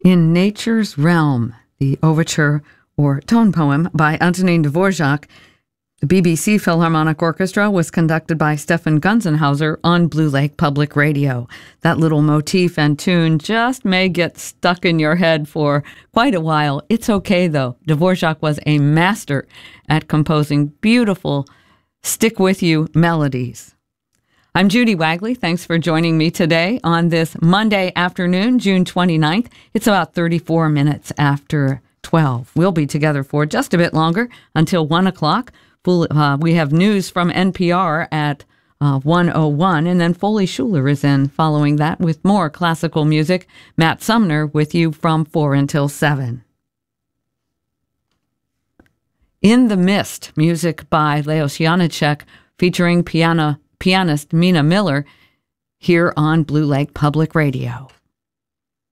In Nature's Realm, the overture or tone poem by Antonin Dvorak. The BBC Philharmonic Orchestra was conducted by Stefan Gunzenhauser on Blue Lake Public Radio. That little motif and tune just may get stuck in your head for quite a while. It's okay, though. Dvorak was a master at composing beautiful, stick-with-you melodies. I'm Judy Wagley. Thanks for joining me today on this Monday afternoon, June 29th. It's about 34 minutes after 12. We'll be together for just a bit longer until 1 o'clock. We have news from NPR at 1:01, and then Foley Schuler is in following that with more classical music. Matt Sumner with you from 4 until 7. In the Mist, music by Leos Janicek, featuring pianist Mina Miller, here on Blue Lake Public Radio.